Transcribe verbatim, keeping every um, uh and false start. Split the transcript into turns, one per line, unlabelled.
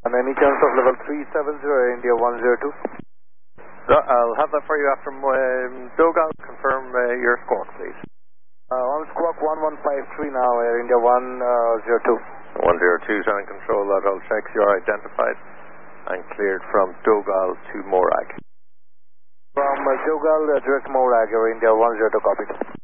And any chance of level three seven zero, India one zero two?
So I'll have that for you after um, Dogal. Confirm uh, your squawk, please.
Uh, on squawk one one five three now, Air India one zero two.
one zero two, sound control, that all checks. You're identified and cleared from Dogal to Morag.
From uh, Dogal, uh, direct Morag, Air India one zero two, copied.